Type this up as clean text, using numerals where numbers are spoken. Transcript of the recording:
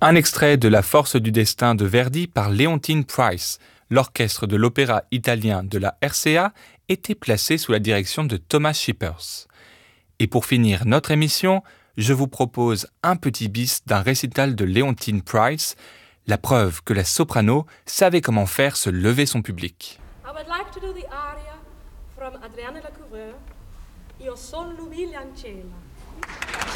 Un extrait de La force du destin de Verdi par Leontyne Price. L'orchestre de l'opéra italien de la RCA était placé sous la direction de Thomas Shippers. Et pour finir notre émission, je vous propose un petit bis d'un récital de Leontyne Price, la preuve que la soprano savait comment faire se lever son public. I would like to do the aria from Adrienne Lecouvreur, Io son l'umile ancella.